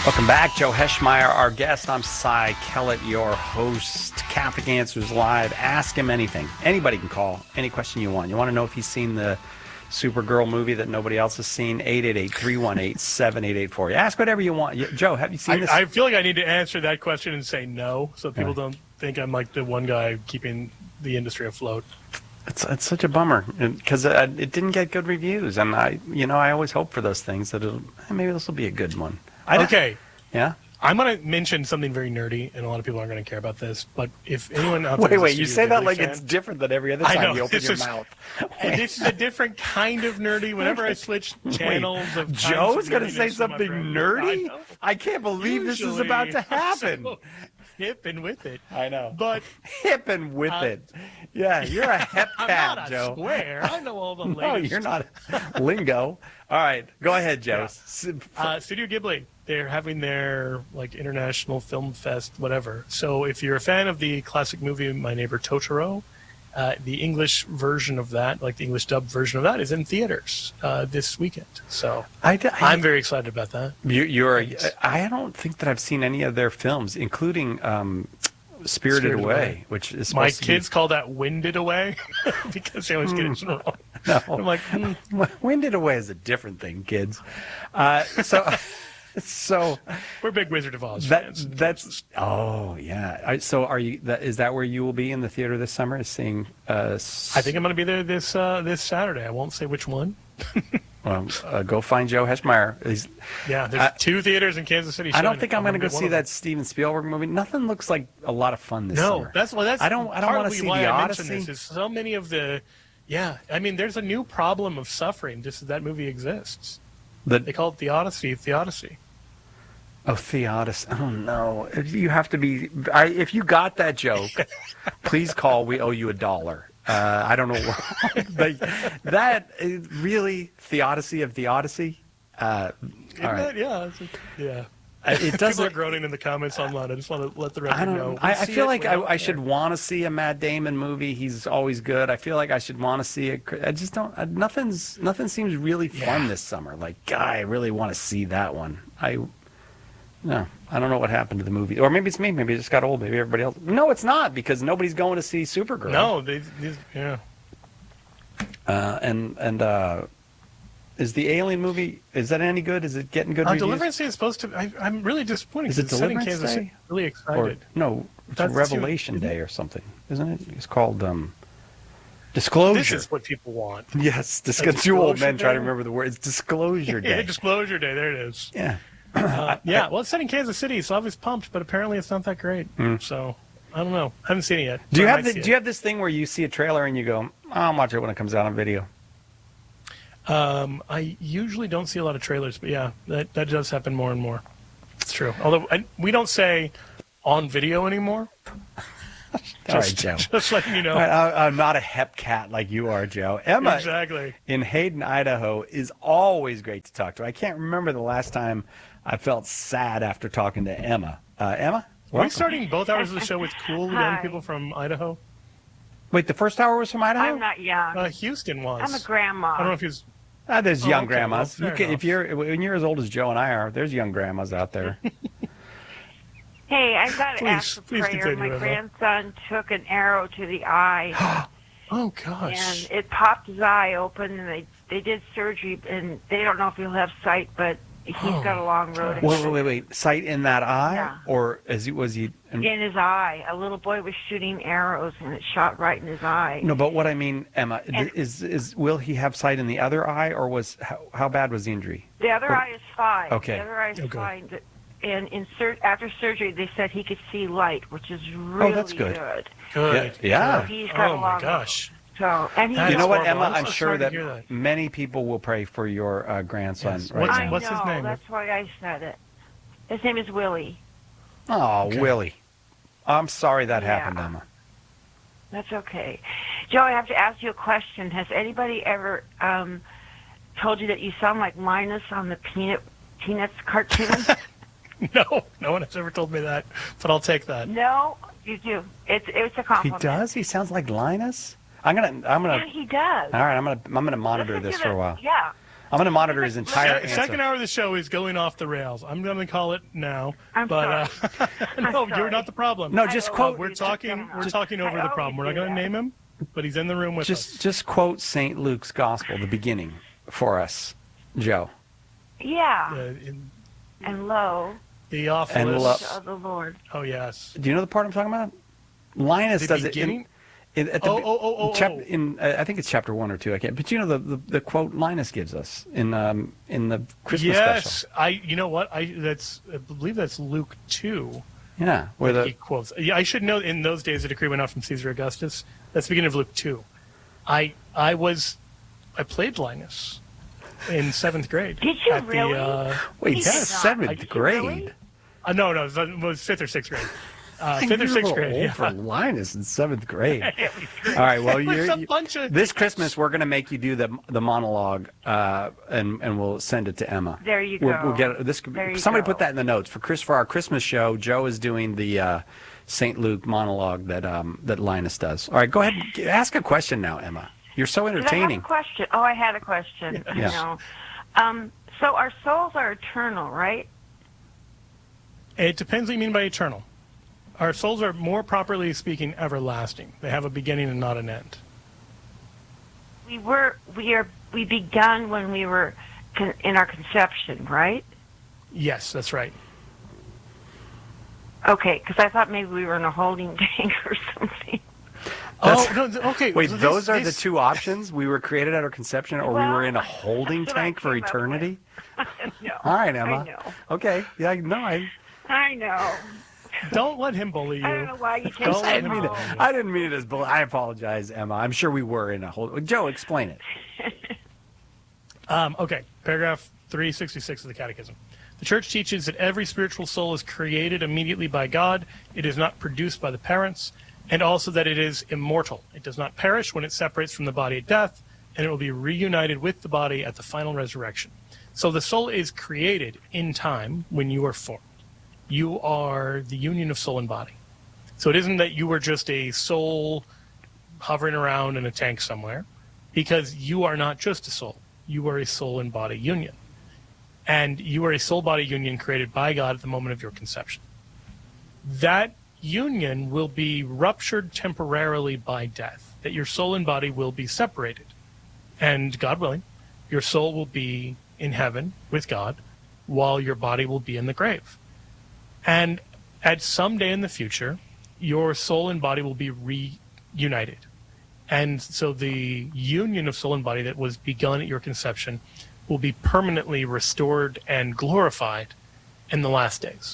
Welcome back. Joe Heschmeyer, our guest. I'm Cy Kellett, your host. Catholic Answers Live. Ask him anything. Anybody can call. Any question you want. You want to know if he's seen the Supergirl movie that nobody else has seen? 888-318-7884. Ask whatever you want. Joe, have you seen this? I feel like I need to answer that question and say no, so people don't think I'm like the one guy keeping the industry afloat. It's such a bummer because it didn't get good reviews, and I always hope for those things that maybe this will be a good one. Okay. Yeah. I'm going to mention something very nerdy, and a lot of people aren't going to care about this. But if anyone out there wait, you say that like it's different than every other time you open your mouth. And this is a different kind of nerdy. Whenever I switch channels of Joe's going to say something nerdy? I can't believe this is about to happen. So hip and with it. I know. But hip and with it. Yeah, you're a hep cat, I'm not Joe. a square. I know all the latest. No, you're not. Lingo. All right, go ahead, Joe. Yeah. Studio Ghibli. They're having their International Film Fest, whatever. So if you're a fan of the classic movie My Neighbor Totoro, the English version of that, like the English dubbed version of that, is in theaters this weekend. So I'm very excited about that. I don't think that I've seen any of their films, including Spirited Away, which is my kids call that Winded Away because they always get it wrong. No. I'm like, Winded Away is a different thing, kids. So we're big Wizard of Oz fans. Yeah. So is that where you will be in the theater this summer? Is seeing? I think I'm going to be there this Saturday. I won't say which one. Well, go find Joe Heschmeyer. There's two theaters in Kansas City. I don't think I'm going to go see that Steven Spielberg movie. Nothing looks like a lot of fun this summer. That's I don't want to see the Odyssey. This is so many of the. Yeah, I mean, there's a new problem of suffering just as that movie exists. They call it the Odyssey. The Odyssey. Oh, Theodicy. Oh, no. You have to be... if you got that joke, please call. We owe you $1. I don't know why. That is really Theodicy of the Odyssey? All right. Yeah. It does. People are groaning in the comments online. I just want to let the record know. I feel like I should want to see a Matt Damon movie. He's always good. I feel like I should want to see it. I just don't. Nothing seems really fun this summer. Like, I really want to see that one. No, I don't know what happened to the movie. Or maybe it's me. Maybe it just got old. Maybe everybody else. No, it's not, because nobody's going to see Supergirl. No, is the Alien movie, is that any good? Is it getting good reviews? Deliverance Day is supposed to... I'm really disappointed. Is it Deliverance Day? City. Really excited. No, it's Revelation Day or something, isn't it? It's called Disclosure. This is what people want. Yes, two old men trying to remember the word. It's Disclosure Day. Yeah, Disclosure Day. There it is. Yeah. Well, it's set in Kansas City, so I was pumped, but apparently it's not that great. So, I don't know. I haven't seen it yet. Do you have this thing where you see a trailer and you go, I'll watch it when it comes out on video? I usually don't see a lot of trailers, but yeah, that does happen more and more. It's true. Although we don't say on video anymore. All right, Joe. Just letting you know. I'm not a hep cat like you are, Joe. Emma exactly. in Hayden, Idaho is always great to talk to. I can't remember the last time I felt sad after talking to Emma. Emma? Are we starting both hours of the show with cool young people from Idaho? Wait, the first hour was from Idaho? I'm not young. Houston was. I'm a grandma. I don't know if he was... there's young grandmas. Well, when you're as old as Joe and I are, there's young grandmas out there. Hey, I've got to ask for prayer. My grandson took an arrow to the eye. Oh, gosh. And it popped his eye open, and they did surgery, and they don't know if he'll have sight, but he's got a long road ahead. Wait. Sight in that eye? Yeah. Or was he... In his eye. A little boy was shooting arrows, and it shot right in his eye. No, but what I mean, Emma, is will he have sight in the other eye, or how bad was the injury? The other eye is fine. Okay. The other eye is fine. And after surgery, they said he could see light, which is really that's good. Good. Yeah. So he's got a long my gosh. So, and you know what, Emma? I'm so sure that many people will pray for your grandson. Yes. Right now. What's his name? That's why I said it. His name is Willie. Oh, okay. Willie. I'm sorry that happened, Emma. That's okay. Joe, I have to ask you a question. Has anybody ever told you that you sound like Linus on the Peanuts cartoon? No one has ever told me that, but I'll take that. No, you do. It's a compliment. He does? He sounds like Linus? I'm gonna. Yeah, he does. All right, I'm gonna monitor this for a while. Yeah. I'm going to monitor his entire answer. Second hour of the show is going off the rails. I'm going to call it now. I'm but sorry. no, I'm you're sorry. not the problem. No, just quote. We're talking over the problem. We're not going to name him, but he's in the room with us. Just quote St. Luke's Gospel, the beginning, for us, Joe. Yeah. In And lo, Theophilus. of the Lord. Oh, yes. Do you know the part I'm talking about? Linus The does beginning? it I think it's chapter 1 or 2. I can't. But you know the quote Linus gives us in the Christmas special. Yes, you know what? I believe that's Luke 2. Yeah, where He quotes. Yeah, I should know. In those days, a decree went out from Caesar Augustus. That's the beginning of Luke 2. I played Linus in 7th grade. Did you at really? wait, that's 7th grade. Really? No, it was 5th or 6th grade. I 5th or think you're 6th a grade. little old Yeah. for Linus in 7th grade. All right, well, this Christmas we're going to make you do the monologue, and we'll send it to Emma. There you go. We'll get this. Somebody put that in the notes for our Christmas show. Joe is doing the St. Luke monologue that Linus does. All right, go ahead. Ask a question now, Emma. You're so entertaining. Did I have a question? Oh, I had a question. Yeah. So our souls are eternal, right? It depends what you mean by eternal. Our souls are, more properly speaking, everlasting. They have a beginning and not an end. We begun when we were in our conception, right? Yes, that's right. Okay, because I thought maybe we were in a holding tank or something. Okay. Wait, so those are the two options? We were created at our conception, or we were in a holding that's what I tank for came up eternity? No. All right, Emma. I know. Okay. Yeah, no, I know. Don't let him bully you. I don't know why you take Don't that let me home. I didn't mean it as bully. I apologize, Emma. I'm sure we were in a hold. Joe, explain it. Okay, paragraph 366 of the Catechism. The Church teaches that every spiritual soul is created immediately by God. It is not produced by the parents, and also that it is immortal. It does not perish when it separates from the body at death, and it will be reunited with the body at the final resurrection. So the soul is created in time when you are formed. You are the union of soul and body. So it isn't that you were just a soul hovering around in a tank somewhere, because you are not just a soul. You are a soul and body union. And you are a soul-body union created by God at the moment of your conception. That union will be ruptured temporarily by death, that your soul and body will be separated. And God willing, your soul will be in heaven with God, while your body will be in the grave. And at some day in the future, your soul and body will be reunited. And so the union of soul and body that was begun at your conception will be permanently restored and glorified in the last days.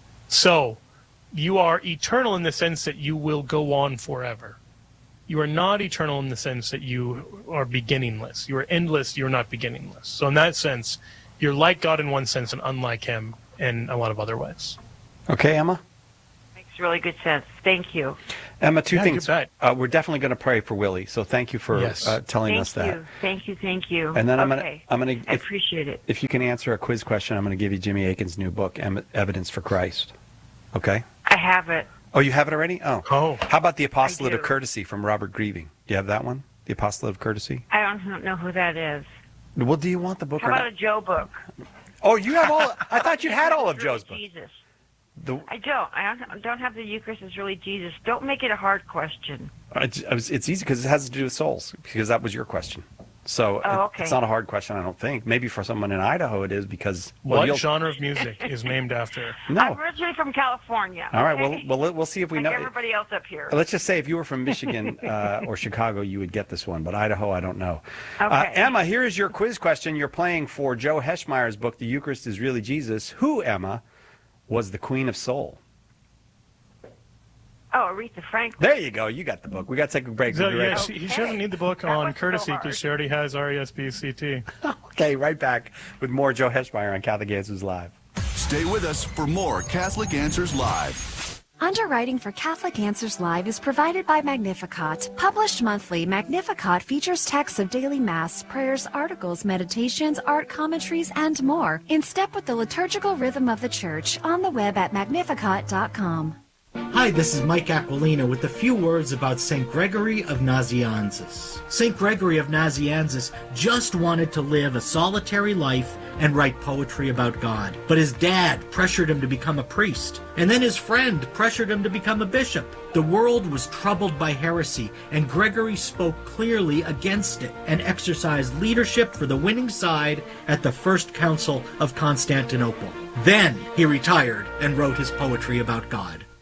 So you are eternal in the sense that you will go on forever. You are not eternal in the sense that you are beginningless. You are endless, you're not beginningless. So in that sense, you're like God in one sense and unlike him in a lot of other ways. Okay, Emma? Makes really good sense. Thank you. Emma, two things. You bet. We're definitely going to pray for Willie, so thank you for telling us that. Thank you. And then okay. I'm gonna. I appreciate it. If you can answer a quiz question, I'm going to give you Jimmy Akin's new book, Evidence for Christ. Okay? I have it. Oh, you have it already? Oh. How about The Apostolate I of do. Courtesy from Robert Grieving? Do you have that one? The Apostolate of Courtesy? I don't know who that is. Well, do you want the book How or about not? a Joe book? Oh, you have all. I thought you had all of Joe's books. Jesus. The, I don't have the Eucharist is really Jesus. Don't make it a hard question. it's easy because it has to do with souls, because that was your question. So okay. It's not a hard question, I don't think. Maybe for someone in Idaho it is because... What genre of music is named after? No. I'm originally from California. All right, okay? well, we'll see if we like know. everybody else up here. Let's just say if you were from Michigan or Chicago, you would get this one, but Idaho, I don't know. Okay. Emma, here is your quiz question. You're playing for Joe Heschmeyer's book, The Eucharist is Really Jesus. Who, Emma, was the Queen of Soul? Oh, Aretha Franklin. There you go. You got the book. We got to take a break. So, We'll be right yeah, back. she doesn't need the book That on wasn't so courtesy hard. because she already has RESPCT. Okay, right back with more Joe Heschmeyer on Catholic Answers Live. Stay with us for more Catholic Answers Live. Underwriting for Catholic Answers Live is provided by Magnificat. Published monthly, Magnificat features texts of daily Mass, prayers, articles, meditations, art commentaries, and more, in step with the liturgical rhythm of the Church, on the web at magnificat.com. Hi, this is Mike Aquilina with a few words about St. Gregory of Nazianzus. St. Gregory of Nazianzus just wanted to live a solitary life and write poetry about God. But his dad pressured him to become a priest, and then his friend pressured him to become a bishop. The world was troubled by heresy, and Gregory spoke clearly against it and exercised leadership for the winning side at the First Council of Constantinople. Then he retired and wrote his poetry about God.